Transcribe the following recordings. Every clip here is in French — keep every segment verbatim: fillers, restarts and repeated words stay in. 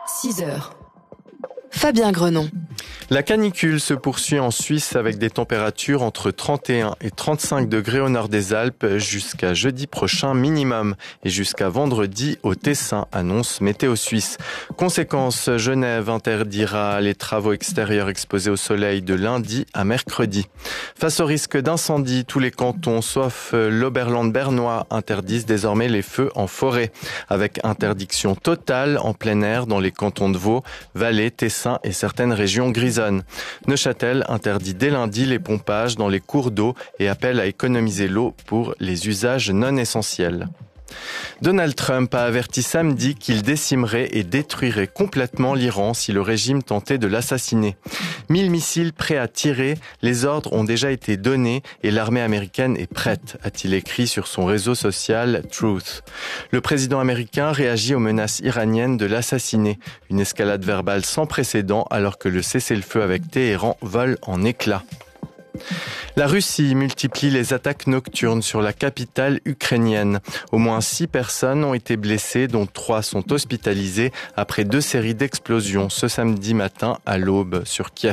six heures. Fabien Grenon. La canicule se poursuit en Suisse avec des températures entre trente et un et trente-cinq degrés au nord des Alpes jusqu'à jeudi prochain minimum et jusqu'à vendredi au Tessin, annonce Météo Suisse. Conséquence, Genève interdira les travaux extérieurs exposés au soleil de lundi à mercredi. Face au risque d'incendie, tous les cantons, sauf l'Oberland bernois, interdisent désormais les feux en forêt, avec interdiction totale en plein air dans les cantons de Vaud, Valais, Tessin et certaines régions grisonnes. Neuchâtel interdit dès lundi les pompages dans les cours d'eau et appelle à économiser l'eau pour les usages non essentiels. Donald Trump a averti samedi qu'il décimerait et détruirait complètement l'Iran si le régime tentait de l'assassiner. Mille missiles prêts à tirer, les ordres ont déjà été donnés et l'armée américaine est prête, a-t-il écrit sur son réseau social Truth. Le président américain réagit aux menaces iraniennes de l'assassiner, une escalade verbale sans précédent alors que le cessez-le-feu avec Téhéran vole en éclats. La Russie multiplie les attaques nocturnes sur la capitale ukrainienne. Au moins six personnes ont été blessées, dont trois sont hospitalisées après deux séries d'explosions ce samedi matin à l'aube sur Kiev.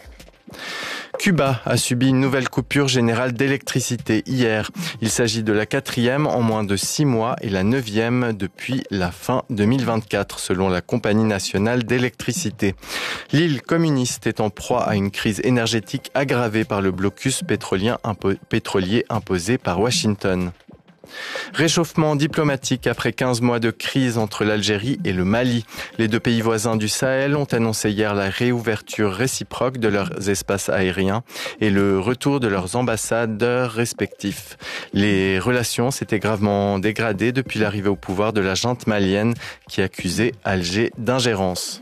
Cuba a subi une nouvelle coupure générale d'électricité hier. Il s'agit de la quatrième en moins de six mois et la neuvième depuis la fin deux mille vingt-quatre, selon la Compagnie nationale d'électricité. L'île communiste est en proie à une crise énergétique aggravée par le blocus pétrolier, impo- pétrolier imposé par Washington. Réchauffement diplomatique après quinze mois de crise entre l'Algérie et le Mali. Les deux pays voisins du Sahel ont annoncé hier la réouverture réciproque de leurs espaces aériens et le retour de leurs ambassadeurs respectifs. Les relations s'étaient gravement dégradées depuis l'arrivée au pouvoir de la junte malienne qui accusait Alger d'ingérence.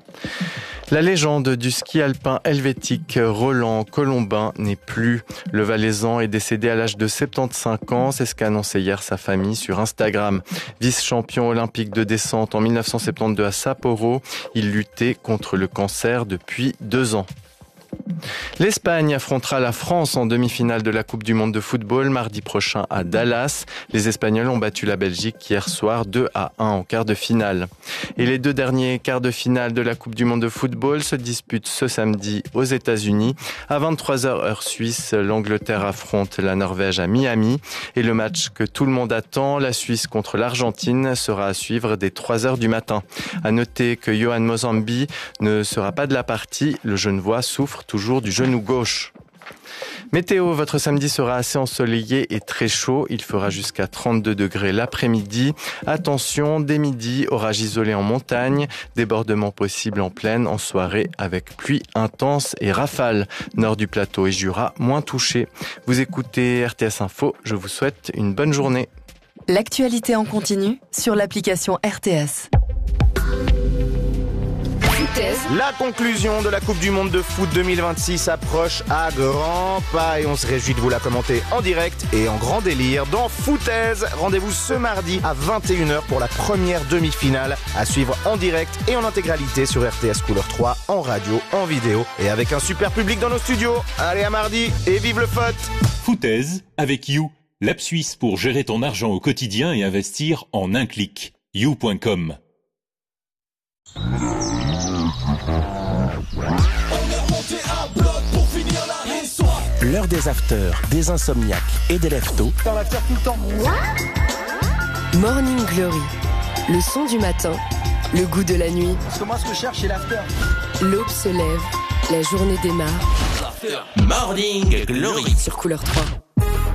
La légende du ski alpin helvétique Roland Colombin n'est plus. Le Valaisan est décédé à l'âge de soixante-quinze ans, c'est ce qu'a annoncé hier sa famille sur Instagram. Vice-champion olympique de descente en mille neuf cent soixante-douze à Sapporo, il luttait contre le cancer depuis deux ans. L'Espagne affrontera la France en demi-finale de la Coupe du Monde de football mardi prochain à Dallas. Les Espagnols ont battu la Belgique hier soir deux à un en quart de finale. Et les deux derniers quarts de finale de la Coupe du Monde de football se disputent ce samedi aux États-Unis. À vingt-trois heures heure suisse, l'Angleterre affronte la Norvège à Miami. Et le match que tout le monde attend, la Suisse contre l'Argentine, sera à suivre dès trois heures du matin. À noter que Johan Mozambi ne sera pas de la partie. Le Genevois souffre toujours du genou gauche. Météo, votre samedi sera assez ensoleillé et très chaud. Il fera jusqu'à trente-deux degrés l'après-midi. Attention, dès midi, orage isolé en montagne, débordement possible en plaine en soirée avec pluie intense et rafales. Nord du plateau et Jura, moins touchés. Vous écoutez R T S Info, je vous souhaite une bonne journée. L'actualité en continu sur l'application R T S. La conclusion de la Coupe du Monde de foot deux mille vingt-six approche à grands pas et on se réjouit de vous la commenter en direct et en grand délire dans Foutaise. Rendez-vous ce mardi à vingt et une heures pour la première demi-finale à suivre en direct et en intégralité sur R T S Couleur trois, en radio, en vidéo et avec un super public dans nos studios. Allez, à mardi et vive le foot. Foutaise avec You, l'app suisse pour gérer ton argent au quotidien et investir en un clic. you point com. L'heure des afters, des insomniaques et des leftos. Dans l'after tout le temps. Morning Glory, le son du matin, le goût de la nuit. Parce que moi ce que je cherche c'est l'after. L'aube se lève, la journée démarre. Morning Glory Sur Couleur trois.